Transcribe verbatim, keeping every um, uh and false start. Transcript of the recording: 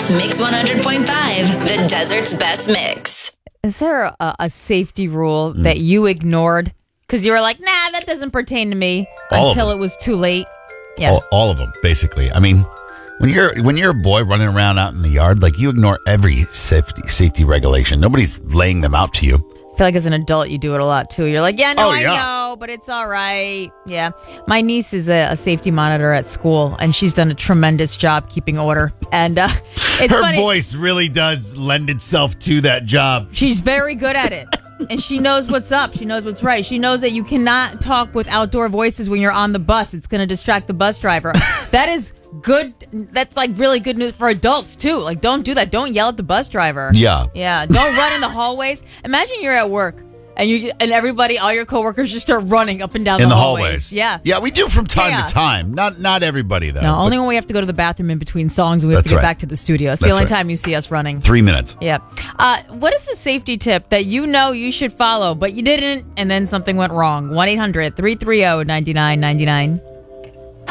It's Mix one hundred point five, the desert's best mix. Is there a, a safety rule mm. that you ignored because you were like, nah, that doesn't pertain to me all until it was too late? Yeah, all, all of them, basically. I mean, when you're when you're a boy running around out in the yard, like you ignore every safety safety regulation. Nobody's laying them out to you. I feel like as an adult, you do it a lot, too. You're like, yeah, no, oh, I yeah. know, but it's all right. Yeah. My niece is a, a safety monitor at school, and she's done a tremendous job keeping order. And uh, it's Her funny. voice really does lend itself to that job. She's very good at it. And she knows what's up. She knows what's right. She knows that you cannot talk with outdoor voices when you're on the bus. It's going to distract the bus driver. That is good. That's like really good news for adults, too. Like, don't do that. Don't yell at the bus driver. Yeah. Yeah. Don't run in the hallways. Imagine you're at work and you and everybody, all your coworkers just start running up and down in the, the hallways. hallways. Yeah. Yeah, we do from time yeah. to time. Not not everybody, though. No, only when we have to go to the bathroom in between songs and we have to get right. back to the studio. It's That's the only right. time you see us running. Three minutes. Yeah. Uh, what is the safety tip that you know you should follow, but you didn't, and then something went wrong? one eight hundred three three zero nine nine nine nine